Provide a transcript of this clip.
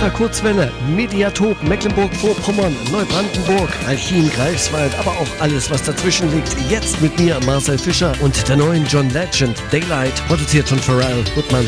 Ultra Kurzwelle, Mediathek, Mecklenburg-Vorpommern, Neubrandenburg, Alchin, Greifswald, aber auch alles, was dazwischen liegt. Jetzt mit mir, Marcel Fischer und der neuen John Legend, Daylight, produziert von Pharrell Goodman.